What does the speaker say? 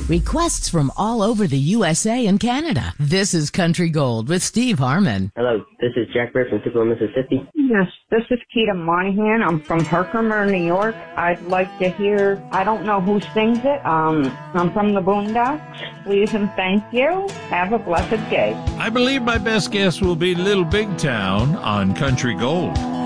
Requests from all over the USA and Canada. This is Country Gold with Steve Harmon. Hello, this is Jack Bird from Tupelo, Mississippi. Yes, this is Keita Monahan. I'm from Herkimer, New York. I'd like to hear, I don't know who sings it. I'm from the Boondocks. Please and thank you. Have a blessed day. I believe my best guess will be Little Big Town on Country Gold.